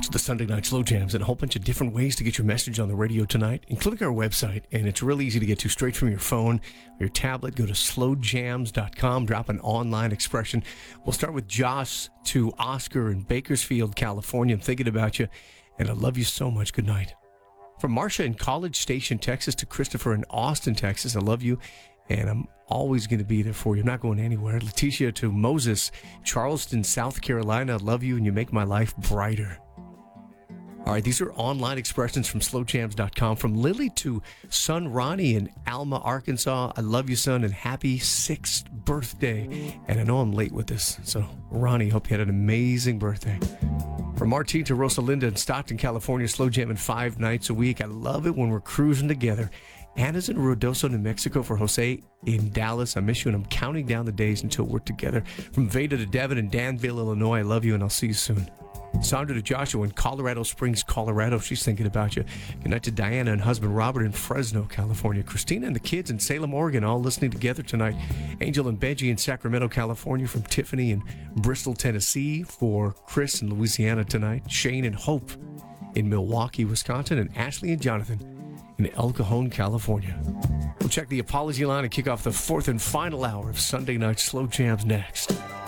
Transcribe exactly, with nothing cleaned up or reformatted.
the Sunday Night Slow Jams, and a whole bunch of different ways to get your message on the radio tonight, including our website. And it's really easy to get to straight from your phone or your tablet. Go to slow jams dot com, drop an online expression. We'll start with Josh to Oscar in Bakersfield, California. I'm thinking about you, and I love you so much. Good night. From Marcia in College Station, Texas, to Christopher in Austin, Texas. I love you, and I'm always going to be there for you. I'm not going anywhere. Leticia to Moses, Charleston, South Carolina. I love you, and you make my life brighter. All right, these are online expressions from slow jams dot com. From Lily to son Ronnie in Alma, Arkansas. I love you, son, and happy sixth birthday. And I know I'm late with this, so Ronnie, hope you had an amazing birthday. From Martine to Rosalinda in Stockton, California. Slow jamming five nights a week. I love it when we're cruising together. Anna's in Ruidoso, New Mexico for Jose in Dallas. I miss you, and I'm counting down the days until we're together. From Veda to Devin in Danville, Illinois. I love you, and I'll see you soon. Sandra to Joshua in Colorado Springs, Colorado. She's thinking about you. Good night to Diana and husband Robert in Fresno, California. Christina and the kids in Salem, Oregon, all listening together tonight. Angel and Benji in Sacramento, California. From Tiffany in Bristol, Tennessee. For Chris in Louisiana tonight. Shane and Hope in Milwaukee, Wisconsin. And Ashley and Jonathan in El Cajon, California. We'll check the apology line and kick off the fourth and final hour of Sunday Night Slow Jams next.